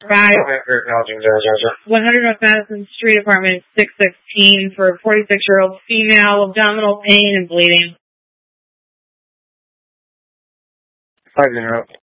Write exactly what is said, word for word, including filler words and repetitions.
Five. one hundred North Madison Street, apartment six sixteen, for a forty-six-year-old female, abdominal pain and bleeding. Five zero.